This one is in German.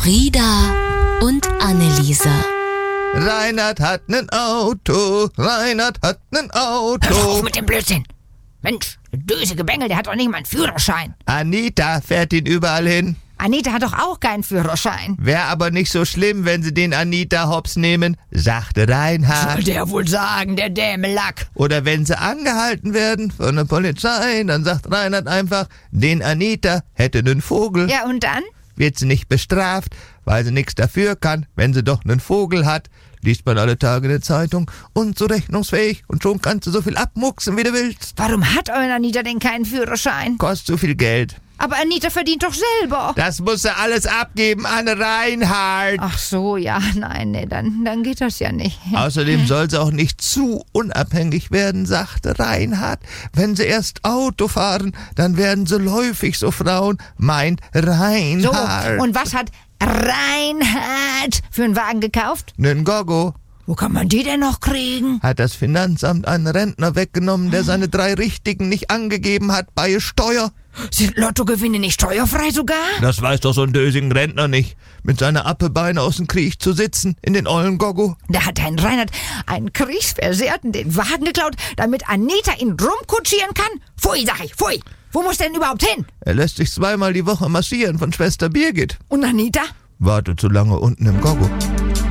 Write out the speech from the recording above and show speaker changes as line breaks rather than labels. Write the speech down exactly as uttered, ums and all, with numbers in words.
Frieda und Anneliese.
Reinhard hat nen Auto, Reinhard hat nen Auto.
Hör auf mit dem Blödsinn. Mensch, der dösige Bengel, der hat doch nicht mal einen Führerschein.
Anita fährt ihn überall hin.
Anita hat doch auch keinen Führerschein.
Wäre aber nicht so schlimm, wenn sie den Anita hops nehmen, sagte Reinhard.
Soll der wohl sagen, der Dämelack.
Oder wenn sie angehalten werden von der Polizei, dann sagt Reinhard einfach, den Anita hätte nen Vogel.
Ja, und dann?
Wird sie nicht bestraft, weil sie nichts dafür kann, wenn sie doch nen Vogel hat. Liest man alle Tage in der Zeitung und so rechnungsfähig und schon kannst du so viel abmucksen, wie du willst.
Warum hat eure Anita denn keinen Führerschein?
Kostet so viel Geld.
Aber Anita verdient doch selber.
Das muss sie alles abgeben an Reinhard.
Ach so, ja, nein, nee, dann, dann geht das ja nicht.
Außerdem soll sie auch nicht zu unabhängig werden, sagte Reinhard. Wenn sie erst Auto fahren, dann werden sie läufig so Frauen, meint Reinhard.
So, und was hat Reinhard für einen Wagen gekauft?
Nen Gogo.
Wo kann man die denn noch kriegen?
Hat das Finanzamt einen Rentner weggenommen, der seine drei Richtigen nicht angegeben hat bei Steuer?
Sind Lottogewinne nicht steuerfrei sogar?
Das weiß doch so ein dösigen Rentner nicht. Mit seiner Appebeine aus dem Krieg zu sitzen, in den ollen Gogo.
Da hat ein Reinhard einen Kriegsversehrten den Wagen geklaut, damit Anita ihn rumkutschieren kann? Pfui, sag ich, pfui. Wo muss der denn überhaupt hin?
Er lässt sich zweimal die Woche massieren von Schwester Birgit.
Und Anita?
Wartet so lange unten im Gogo.